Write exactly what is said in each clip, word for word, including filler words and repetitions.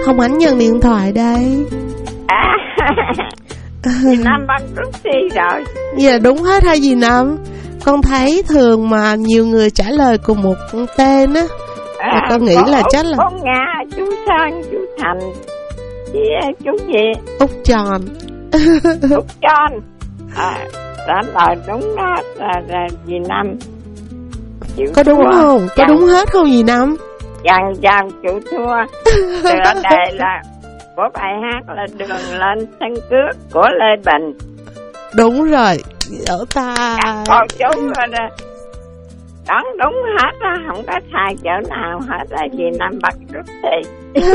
Hồng Ánh nhận điện thoại đây. À, dì Năm bắt rút đi rồi. Dạ đúng hết hay dì Năm? Con thấy thường mà nhiều người trả lời cùng một tên á. À, con nghĩ là Úc, chắc là con Nga, chú Sơn, chú Thành, chị, chú gì? Úc Tròn. Úc Tròn. À, trả lời đúng đó là, là dì Năm. Chịu Có đúng thua. không? Có Chàng, đúng hết không dì Năm? chàng chàng chịu thua. Tựa đề là của bài hát là Đường Lên Sân Cước của Lê Bình. Đúng rồi. Ở ta Con chú rồi đoán đúng hết á, không có sai chỗ nào hết, là dì Năm bắt rút thì.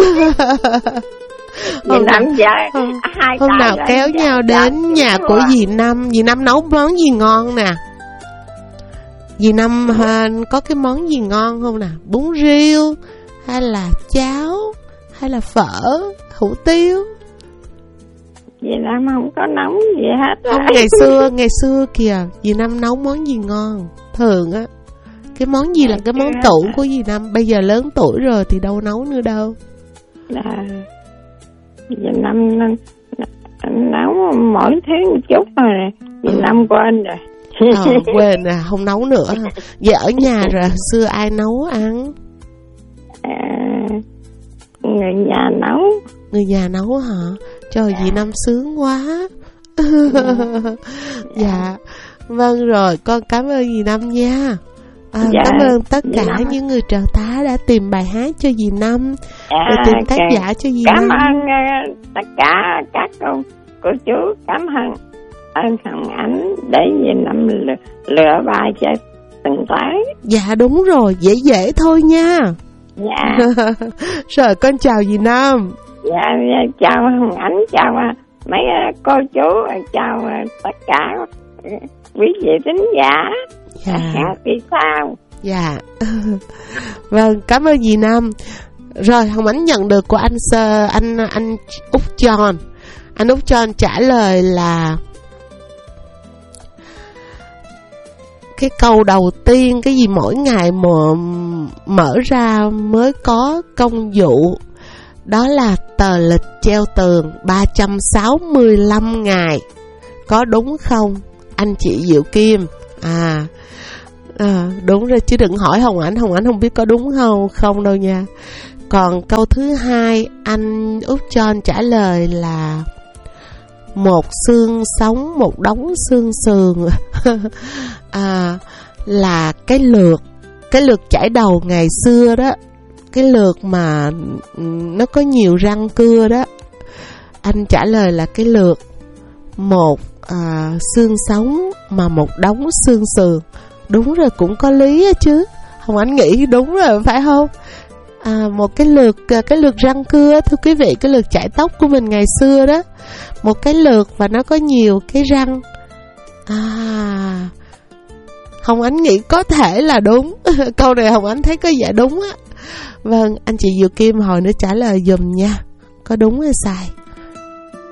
Dì Năm giờ hai hôm nào kéo nhau đến nhà của dì Năm. Dì Năm nấu món gì ngon nè? Dì Năm à, có cái món gì ngon không nè? Bún riêu hay là cháo hay là phở, hủ tiếu? Dì Năm không có nấu gì hết. Không, ngày xưa ngày xưa kìa dì Năm nấu món gì ngon? Thường á, cái món gì là cái món tủ của dì Năm? Bây giờ lớn tuổi rồi thì đâu nấu nữa đâu. Là dì Năm nấu mỗi thứ một chút rồi, dì Năm quên rồi. Ờ, quên à, không nấu nữa. Vậy ở nhà rồi xưa ai nấu ăn? À, người nhà nấu. Người nhà nấu hả? Trời, dì Năm sướng quá. Dạ. Vâng rồi, con cảm ơn dì Năm nha. À, dạ, cảm ơn tất cả Năm. Những người trợ tá đã tìm bài hát cho dì Năm, à, rồi tìm tác okay. giả cho dì cảm Năm. Cảm ơn uh, tất cả các cô, cô chú. Cảm ơn ơn Hồng Ánh để dì Năm lựa, lựa bài cho từng tới. Dạ đúng rồi, dễ dễ thôi nha. Dạ. Rồi con chào dì Năm. Dạ, chào Hồng Ánh, chào mấy cô chú, chào tất cả quý vị thính giả. Dạ. Hẹn kỳ sau. Dạ. Vâng, cảm ơn dì Năm. Rồi Hồng Ánh nhận được của anh sơ anh anh Úc Tròn. Anh Úc Tròn trả lời là cái câu đầu tiên, cái gì mỗi ngày mà mở ra mới có công vụ, đó là tờ lịch treo tường ba trăm sáu mươi lăm ngày. Có đúng không anh chị Diệu Kim? À, à đúng rồi, chứ đừng hỏi Hồng Ánh, Hồng Ánh không biết có đúng không không đâu nha. Còn câu thứ hai, anh Úc John trả lời là một xương sống, một đống xương sườn. À, là cái lược, cái lược chải đầu ngày xưa đó, cái lược mà nó có nhiều răng cưa đó. Anh trả lời là cái lược một à, xương sống mà một đống xương sườn. Đúng rồi, cũng có lý á chứ. Hồng Ánh nghĩ đúng rồi phải không? À, một cái lược, cái lược răng cưa, thưa quý vị, cái lược chải tóc của mình ngày xưa đó, một cái lược và nó có nhiều cái răng. À, Hồng Ánh nghĩ có thể là đúng. Câu này Hồng Ánh thấy có vẻ đúng á. Vâng, anh chị Diệu Kim hồi nữa trả lời dùm nha, có đúng hay sai.